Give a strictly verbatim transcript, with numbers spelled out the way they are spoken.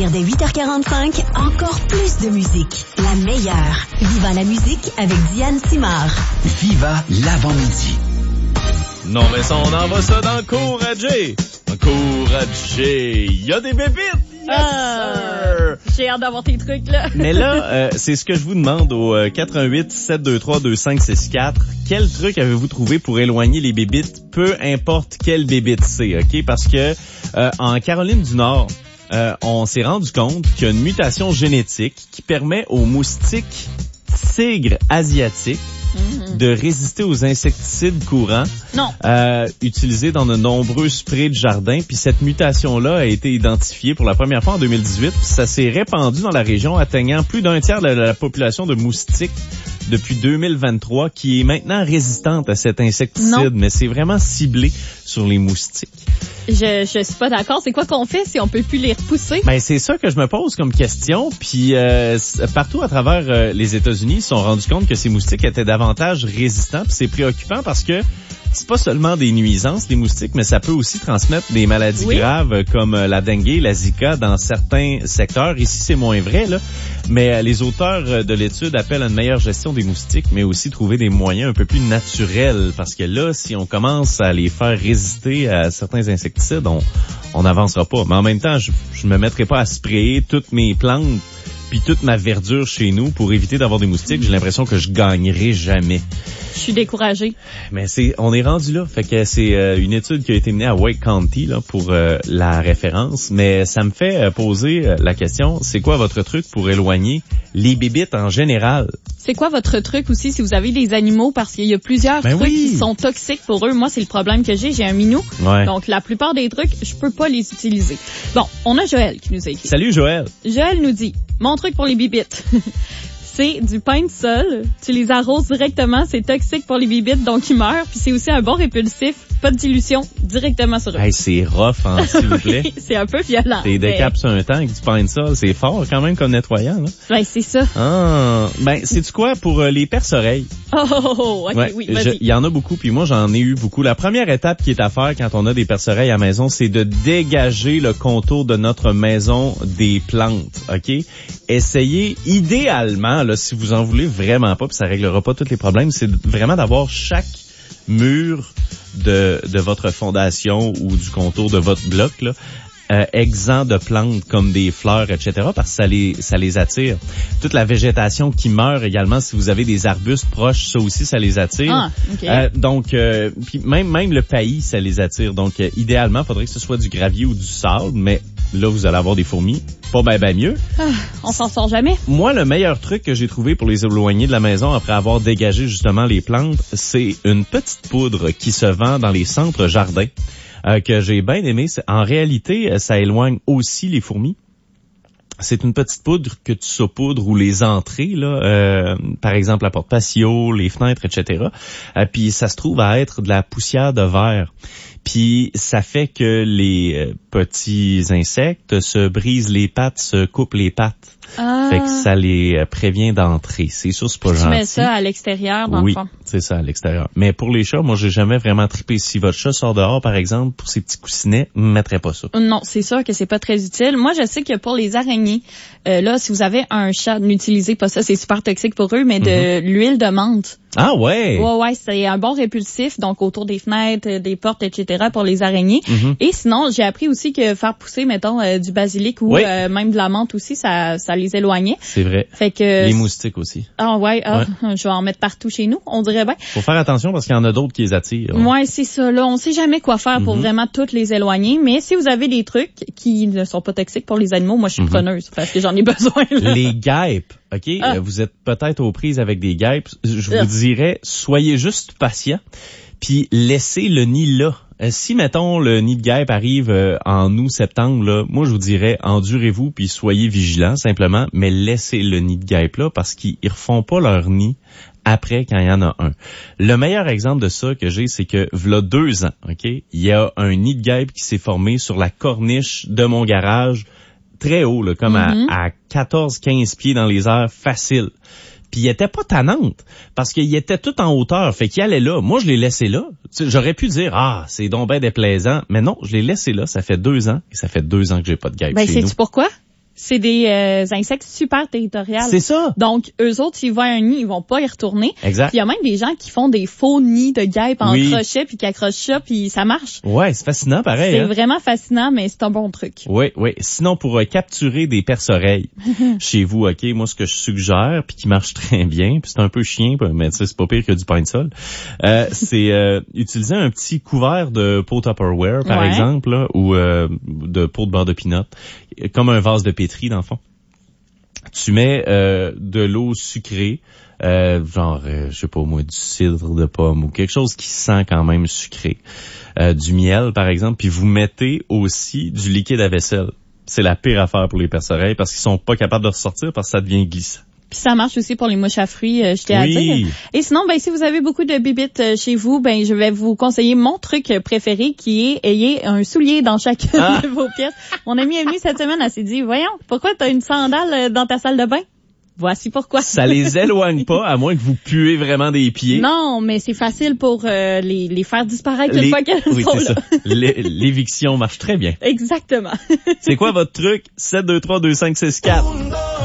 partir de huit heures quarante-cinq, encore plus de musique. La meilleure. Viva la musique avec Diane Simard. Viva l'avant-midi. Non, mais ça, on envoie ça dans le cours à Jay. Dans le cours à Jay. Il y a des bébites. Yes, ah, sir. J'ai hâte d'avoir tes trucs, là. Mais là, euh, c'est ce que je vous demande au euh, quatre un huit, sept deux trois, deux cinq six quatre. Quel truc avez-vous trouvé pour éloigner les bébites, peu importe quelle bébite c'est, OK? Parce que euh, en Caroline du Nord, euh, on s'est rendu compte qu'il y a une mutation génétique qui permet aux moustiques tigres asiatiques mm-hmm. de résister aux insecticides courants non. Euh, utilisés dans de nombreux sprays de jardin. Puis cette mutation-là a été identifiée pour la première fois en deux mille dix-huit. Puis ça s'est répandu dans la région, atteignant plus d'un tiers de la population de moustiques depuis deux mille vingt-trois, qui est maintenant résistante à cet insecticide. Non. Mais c'est vraiment ciblé sur les moustiques. Je je suis pas d'accord. C'est quoi qu'on fait si on peut plus les repousser? Ben c'est ça que je me pose comme question. Puis euh, partout à travers euh, les États-Unis, ils se sont rendus compte que ces moustiques étaient davantage résistants. Puis c'est préoccupant parce que c'est pas seulement des nuisances, les moustiques, mais ça peut aussi transmettre des maladies oui. graves comme la dengue, la Zika dans certains secteurs. Ici, c'est moins vrai, là. Mais les auteurs de l'étude appellent à une meilleure gestion des moustiques, mais aussi trouver des moyens un peu plus naturels. Parce que là, si on commence à les faire résister à certains insecticides, on on n'avancera pas. Mais en même temps, je, je me mettrai pas à sprayer toutes mes plantes puis toute ma verdure chez nous pour éviter d'avoir des moustiques. J'ai l'impression que je gagnerai jamais. Je suis découragée. Mais c'est, on est rendu là. Fait que c'est euh, une étude qui a été menée à Wake County là pour euh, la référence. Mais ça me fait euh, poser euh, la question, c'est quoi votre truc pour éloigner les bébites en général? C'est quoi votre truc aussi si vous avez des animaux? Parce qu'il y a plusieurs ben trucs oui. qui sont toxiques pour eux. Moi, c'est le problème que j'ai. J'ai un minou. Ouais. Donc, la plupart des trucs, je peux pas les utiliser. Bon, on a Joël qui nous a écrit. Salut Joël. Joël nous dit, mon truc pour les bébites. C'est du pain de sol. Tu les arroses directement. C'est toxique pour les bébites, donc ils meurent. Puis c'est aussi un bon répulsif. Pas de dilution, directement sur eux. Hey, c'est rough, hein, s'il vous plaît. Oui, c'est un peu violent. C'est décapes sur un temps avec du pain de sol. C'est fort quand même comme nettoyant, là. Ben, c'est ça. Ah, ben, sais-tu quoi? Pour euh, les perce-oreilles. Oh, oh, oh, ok, ouais, oui, vas-y. Il y en a beaucoup, puis moi, j'en ai eu beaucoup. La première étape qui est à faire quand on a des perce-oreilles à la maison, c'est de dégager le contour de notre maison des plantes, OK? Essayez, idéalement, là, si vous en voulez vraiment pas, puis ça réglera pas tous les problèmes, c'est vraiment d'avoir chaque mur de, de votre fondation ou du contour de votre bloc, là, euh, exempt de plantes comme des fleurs, et cetera, parce que ça les, ça les attire. Toute la végétation qui meurt également, si vous avez des arbustes proches, ça aussi, ça les attire. Ah, okay. euh, donc, euh, puis même, même le paillis, ça les attire. Donc, euh, idéalement, il faudrait que ce soit du gravier ou du sable, mais là, vous allez avoir des fourmis. Pas ben, ben mieux. Ah, on s'en sort jamais. Moi, le meilleur truc que j'ai trouvé pour les éloigner de la maison après avoir dégagé justement les plantes, c'est une petite poudre qui se vend dans les centres jardins, euh, que j'ai bien aimé. En réalité, ça éloigne aussi les fourmis. C'est une petite poudre que tu saupoudres ou les entrées, là, euh, par exemple la porte patio, les fenêtres, et cetera. Euh, puis ça se trouve à être de la poussière de verre. Puis ça fait que les euh, petits insectes se brisent les pattes, se coupent les pattes. Ah. Fait que ça les euh, prévient d'entrer. C'est sûr, c'est pas tu gentil. Tu mets ça à l'extérieur, dans oui, le fond. c'est ça, à l'extérieur. Mais pour les chats, moi, j'ai jamais vraiment trippé. Si votre chat sort dehors, par exemple, pour ses petits coussinets, ne mettrais pas ça. Non, c'est sûr que c'est pas très utile. Moi, je sais que pour les araignées, euh, là, si vous avez un chat, n'utilisez pas ça, c'est super toxique pour eux, mais de mm-hmm. l'huile de menthe. Ah ouais? Ouais, ouais, c'est un bon répulsif, donc autour des fenêtres, des portes, et cetera pour les araignées. Mm-hmm. Et sinon, j'ai appris aussi que faire pousser, mettons, euh, du basilic ou oui. euh, même de la menthe aussi, ça, ça les éloignait. C'est vrai. Fait que les moustiques aussi. Ah ouais, ah, ouais. je vais en mettre partout chez nous, on dirait bien. Faut faire attention parce qu'il y en a d'autres qui les attirent. Ouais, ouais c'est ça. Là, on sait jamais quoi faire pour mm-hmm. vraiment toutes les éloigner. Mais si vous avez des trucs qui ne sont pas toxiques pour les animaux, moi je suis mm-hmm. preneuse parce que j'en ai besoin. Là. Les guêpes. OK, ah. vous êtes peut-être aux prises avec des guêpes. Je vous ah. dirais, soyez juste patient, puis laissez le nid là. Euh, si, mettons, le nid de guêpe arrive euh, en août, septembre, là, moi, je vous dirais, endurez-vous, puis soyez vigilants, simplement, mais laissez le nid de guêpe là, parce qu'ils ne refont pas leur nid après quand il y en a un. Le meilleur exemple de ça que j'ai, c'est que, v'là deux ans, OK, il y a un nid de guêpe qui s'est formé sur la corniche de mon garage, très haut, là, comme mm-hmm. à, à quatorze quinze pieds dans les airs, facile. Puis il était pas tannante, parce qu'il était tout en hauteur, fait qu'il allait là. Moi, je l'ai laissé là. J'aurais pu dire, ah, c'est donc ben déplaisant, mais non, je l'ai laissé là. Ça fait deux ans, et ça fait deux ans que j'ai pas de guêpe ben, chez nous. Ben, sais-tu pourquoi? C'est des euh, insectes super territoriaux. C'est ça. Donc, eux autres, s'ils voient un nid, ils vont pas y retourner. Exact. Puis il y a même des gens qui font des faux nids de guêpes en Oui. crochet puis qui accrochent ça puis ça marche. Ouais, c'est fascinant pareil. C'est hein? vraiment fascinant, mais c'est un bon truc. Oui, oui. Sinon, pour euh, capturer des perce-oreilles chez vous, OK, moi, ce que je suggère, puis qui marche très bien, puis c'est un peu chien, mais tu sais, c'est pas pire que du pain de sol, euh, c'est euh, utiliser un petit couvert de pot Tupperware, par Ouais. exemple, là, ou euh, de pot de beurre de pinot, comme un vase de pétri, dans le fond. Tu mets euh, de l'eau sucrée, euh, genre, euh, je sais pas moi, du cidre de pomme ou quelque chose qui sent quand même sucré. Euh, du miel, par exemple, puis vous mettez aussi du liquide à vaisselle. C'est la pire affaire pour les perce-oreilles parce qu'ils sont pas capables de ressortir parce que ça devient glissant. Puis ça marche aussi pour les mouches à fruits, euh, je t'ai à Oui. dire. Et sinon, ben si vous avez beaucoup de bibites euh, chez vous, ben je vais vous conseiller mon truc préféré qui est ayez un soulier dans chacune Ah. de vos pièces. Mon amie est venue cette semaine, elle s'est dit, voyons, pourquoi t'as une sandale euh, dans ta salle de bain? Voici pourquoi. Ça les éloigne pas, à moins que vous puez vraiment des pieds. Non, mais c'est facile pour euh, les, les faire disparaître Les- une fois qu'elles oui, sont c'est là. ça. L'é- L'éviction marche très bien. Exactement. C'est quoi votre truc? sept deux trois deux cinq six quatre